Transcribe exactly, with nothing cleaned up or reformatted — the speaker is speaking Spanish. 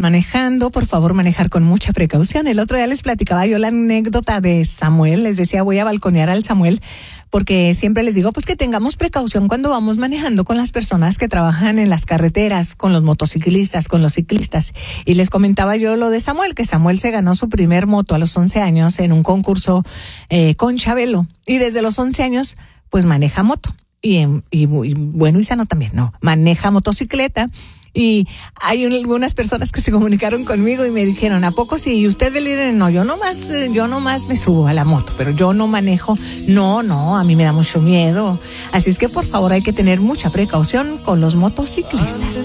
manejando, por favor, manejar con mucha precaución. El otro día les platicaba yo la anécdota de Samuel. Les decía, voy a balconear al Samuel, porque siempre les digo, pues que tengamos precaución cuando vamos manejando con las personas que trabajan en las carreteras, con los motociclistas, con los ciclistas. Y les comentaba yo lo de Samuel, que Samuel se ganó su primer moto a los once años en un concurso eh, con Chabelo. Y desde los once años, pues maneja moto. Y, y, y bueno, y sano también, ¿no? Maneja motocicleta. Y hay algunas personas que se comunicaron conmigo y me dijeron, ¿a poco si usted ve líder? No, yo nomás, yo nomás me subo a la moto, pero yo no manejo. No, no, a mí me da mucho miedo. Así es que por favor hay que tener mucha precaución con los motociclistas.